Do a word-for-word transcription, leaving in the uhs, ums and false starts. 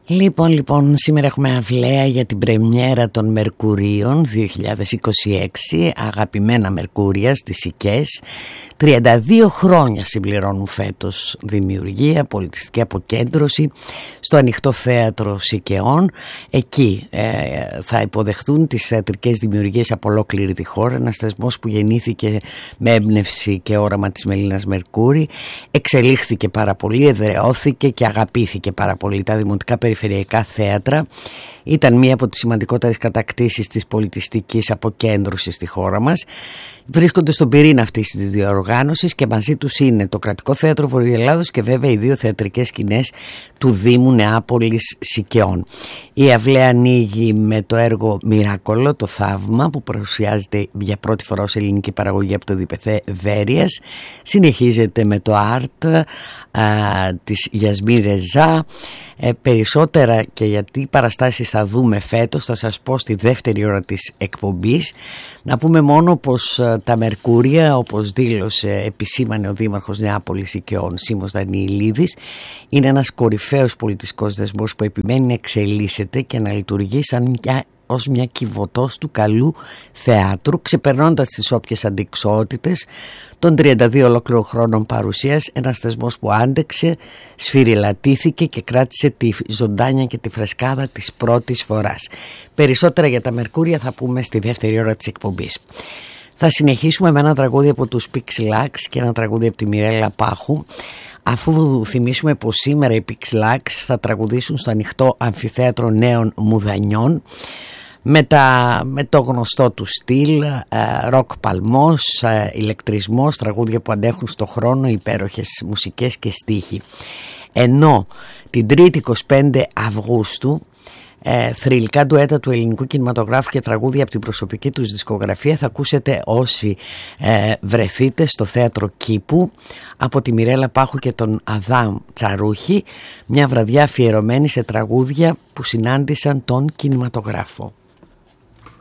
Λοιπόν, λοιπόν, σήμερα έχουμε αυλαία για την πρεμιέρα των Μερκουρίων δύο χιλιάδες είκοσι έξι, αγαπημένα Μερκούρια στις Σικές. τριάντα δύο χρόνια συμπληρώνουν φέτος δημιουργία, πολιτιστική αποκέντρωση στο Ανοιχτό Θέατρο Σικαιών. Εκεί ε, θα υποδεχτούν τις θεατρικές δημιουργίες από ολόκληρη τη χώρα, ένας θεσμός που γεννήθηκε με έμπνευση και όραμα της Μελίνας Μερκούρη, εξελίχθηκε πάρα πολύ, εδραιώθηκε και αγαπήθηκε πάρα πολύ. Τα δημοτικά περιφερειακά θέατρα ήταν μία από τις σημαντικότερες κατακτήσεις της πολιτιστικής αποκέντρωσης στη χώρα μας. Βρίσκονται στον πυρήνα αυτής της διοργάνωσης και μαζί τους είναι το Κρατικό Θέατρο Βορειοελλάδος και βέβαια οι δύο θεατρικές σκηνές του Δήμου Νεάπολης Σικαιών. Η αυλαία ανοίγει με το έργο «Μυράκολο», το θαύμα, που παρουσιάζεται για πρώτη φορά ως ελληνική παραγωγή από το Διπεθέ Βέρειας. Συνεχίζεται με το «Άρτ» α, της Γιασμίν Ρεζά. Ε, περισσότερα και γιατί παραστάσεις θα δούμε φέτος θα σας πω στη δεύτερη ώρα της εκπομπής. Να πούμε μόνο πως α, τα Μερκούρια, όπως δήλωσε, επισήμανε ο Δήμαρχος Νεάπολης Σικαιών Σίμος Δανιηλίδης, είναι ένας κορυφαίος πολιτιστικός δεσμός που επιμένει να εξελίσσεται και να λειτουργεί σαν μια, ως μια κυβωτός του καλού θεάτρου, ξεπερνώντας τις όποιες αντικσότητες των τριάντα δύο ολόκληρων χρόνων παρουσίας. Ένας θεσμός που άντεξε, σφυριλατήθηκε και κράτησε τη ζωντάνια και τη φρεσκάδα της πρώτης φοράς. Περισσότερα για τα Μερκούρια θα πούμε στη δεύτερη ώρα της εκπομπής. Θα συνεχίσουμε με ένα τραγούδι από τους Pixlax και ένα τραγούδι από τη Μιρέλα Πάχου, αφού θυμίσουμε πως σήμερα οι Pixlax θα τραγουδήσουν στο Ανοιχτό Αμφιθέατρο Νέων Μουδανιών με, τα, με το γνωστό του στυλ, ροκ παλμός, ηλεκτρισμός, τραγούδια που αντέχουν στο χρόνο, υπέροχες μουσικές και στίχοι. Ενώ την Τρίτη εικοστή πέμπτη Αυγούστου Ε, θρυλικά ντουέτα του ελληνικού κινηματογράφου και τραγούδια από την προσωπική τους δισκογραφία θα ακούσετε όσοι ε, βρεθείτε στο Θέατρο Κήπου από τη Μιρέλα Πάχου και τον Αδάμ Τσαρούχη, μια βραδιά αφιερωμένη σε τραγούδια που συνάντησαν τον κινηματογράφο.